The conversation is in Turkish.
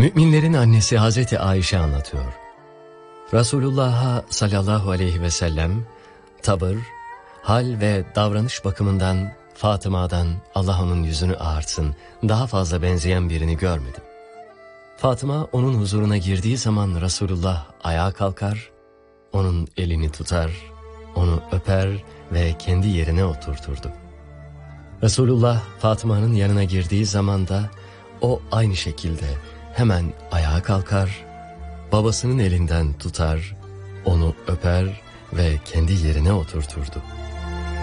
Müminlerin annesi Hazreti Ayşe anlatıyor. Resulullah'a sallallahu aleyhi ve sellem tavır, hal ve davranış bakımından Fatıma'dan Allah onun yüzünü ağartsın daha fazla benzeyen birini görmedim. Fatıma onun huzuruna girdiği zaman Resulullah ayağa kalkar, onun elini tutar, onu öper ve kendi yerine oturturdu. Resulullah Fatıma'nın yanına girdiği zaman da o aynı şekilde hemen ayağa kalkar, babasının elinden tutar, onu öper ve kendi yerine oturturdu.